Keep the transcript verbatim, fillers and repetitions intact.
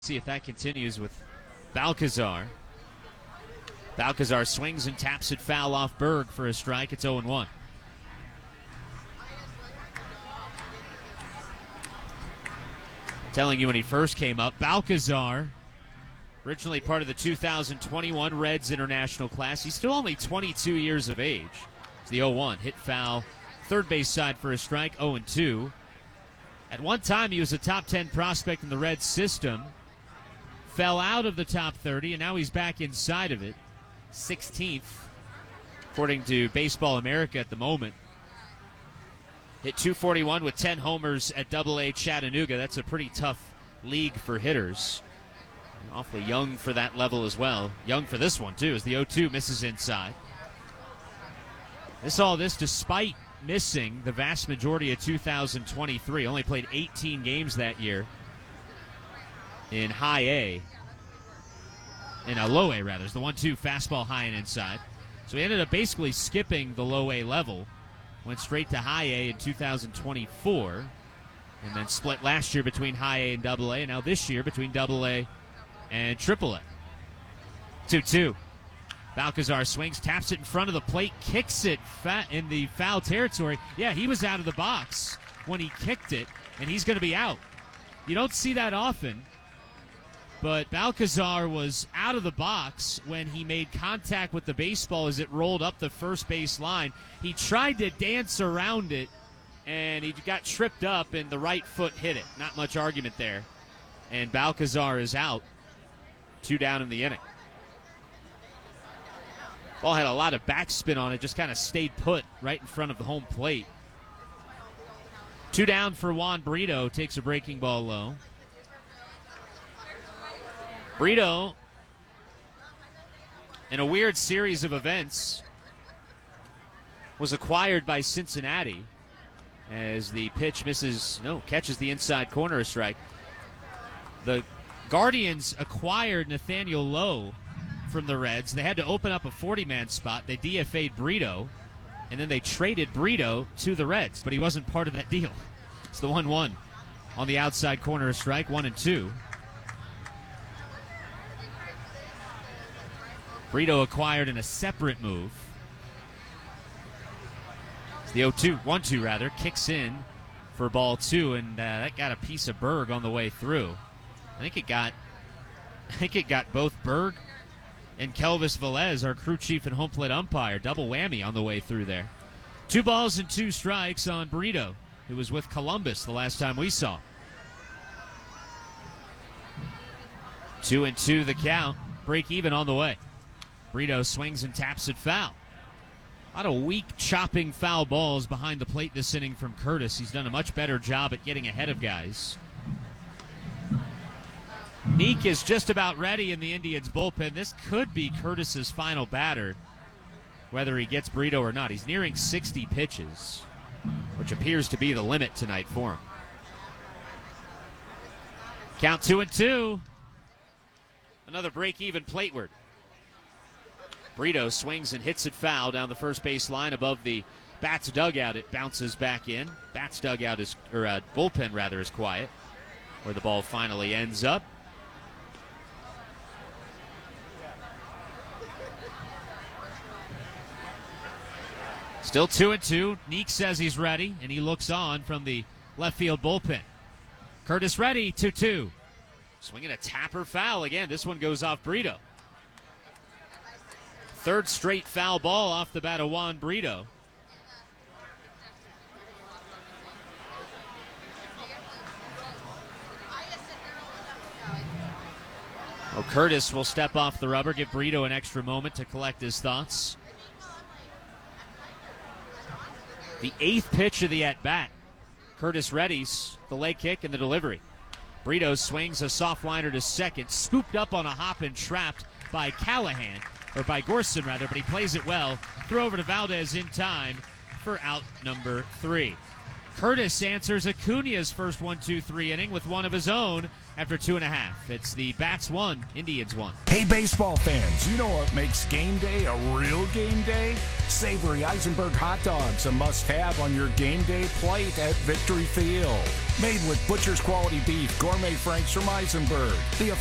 See if that continues with Balcazar. Balcazar swings and taps it foul off Berg for a strike. It's oh and one. Telling you when he first came up, Balcazar, originally part of the two thousand twenty-one Reds International class. He's still only twenty-two years of age. It's the oh one. Hit foul, third base side for a strike, oh and two. At one time, he was a top ten prospect in the Reds system. Fell out of the top thirty, and now he's back inside of it. sixteenth, according to Baseball America at the moment. Hit two forty-one with ten homers at double A Chattanooga. That's a pretty tough league for hitters. Awfully young for that level as well. Young for this one, too, as the oh two misses inside. This all this despite missing the vast majority of two thousand twenty-three. Only played eighteen games that year in high A. In a low A, rather. It's the one two fastball high and inside. So he ended up basically skipping the low A level. Went straight to high A in two thousand twenty-four. And then split last year between high A and double A. And now this year between double A and triple A. two two. Balcazar swings, taps it in front of the plate, kicks it fat in the foul territory. Yeah, he was out of the box when he kicked it, and he's going to be out. You don't see that often, but Balcazar was out of the box when he made contact with the baseball as it rolled up the first base line. He tried to dance around it, and he got tripped up, and the right foot hit it. Not much argument there. And Balcazar is out. Two down in the inning. Ball had a lot of backspin on it, just kind of stayed put right in front of the home plate. Two down for Juan Brito, takes a breaking ball low. Brito, in a weird series of events, was acquired by Cincinnati as the pitch misses, no, catches the inside corner, a strike. The Guardians acquired Nathaniel Lowe from the Reds. They had to open up a forty-man spot. They D F A'd Brito, and then they traded Brito to the Reds, but he wasn't part of that deal. It's the one one on the outside corner, a strike, one and two. Brito acquired in a separate move. It's the oh two, one two rather, kicks in for ball two, and uh, that got a piece of Berg on the way through. I think it got, I think it got both Berg and Kelvis Velez, our crew chief and home plate umpire. Double whammy on the way through there. Two balls and two strikes on Brito, who was with Columbus the last time we saw. Two and two the count. Break even on the way. Brito swings and taps it foul. A lot of weak chopping foul balls behind the plate this inning from Curtis. He's done a much better job at getting ahead of guys. Neek is just about ready in the Indians bullpen. This could be Curtis's final batter, whether he gets Brito or not. He's nearing sixty pitches, which appears to be the limit tonight for him. Count two and two. Another break-even plateward. Brito swings and hits it foul down the first base line above the Bats dugout. It bounces back in. Bats dugout is, or uh, bullpen rather, is quiet, where the ball finally ends up. Still two and two. Neek says he's ready, and he looks on from the left field bullpen. Curtis ready, two two. Swinging a tapper foul again. This one goes off Brito. Third straight foul ball off the bat of Juan Brito. Oh, Curtis will step off the rubber, give Brito an extra moment to collect his thoughts. The eighth pitch of the at-bat. Curtis readies the leg kick and the delivery. Brito swings a soft liner to second, scooped up on a hop and trapped by Callahan, or by Gorson rather, but he plays it well. Throw over to Valdez in time for out number three. Curtis answers Acuna's first one two three inning with one of his own after two and a half. It's the Bats one, Indians one. Hey, baseball fans, you know what makes game day a real game day? Savory Eisenberg hot dogs, a must-have on your game day plate at Victory Field. Made with butcher's quality beef, gourmet franks from Eisenberg. The